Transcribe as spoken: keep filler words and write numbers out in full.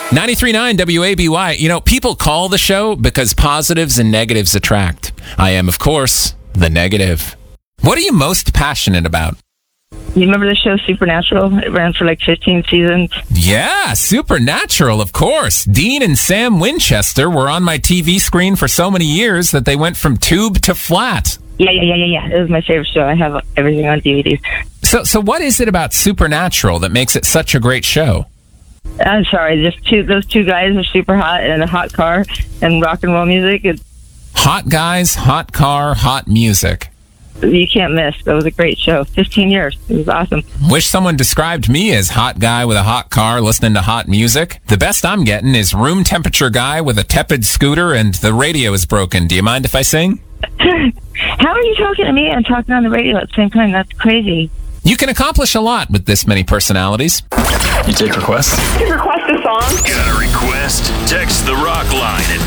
ninety-three point nine W A B Y. You know, people call the show because positives and negatives attract. I am, of course, the negative. What are you most passionate about? You remember the show Supernatural? It ran for like fifteen seasons. Yeah, Supernatural, of course. Dean and Sam Winchester were on my T V screen for so many years that they went from tube to flat. Yeah, yeah, yeah, yeah, yeah. It was my favorite show. I have everything on D V Ds. So, so what is it about Supernatural that makes it such a great show? I'm sorry, just two. Those two guys are super hot and a hot car and rock and roll music. It's, hot guys, hot car, hot music. You can't miss. That was a great show. fifteen years. It was awesome. Wish someone described me as hot guy with a hot car listening to hot music. The best I'm getting is room temperature guy with a tepid scooter and the radio is broken. Do you mind if I sing? How are you talking to me and talking on the radio at the same time? That's crazy. You can accomplish a lot with this many personalities. You take requests? Request a song? Got a request? Text the Rock Line at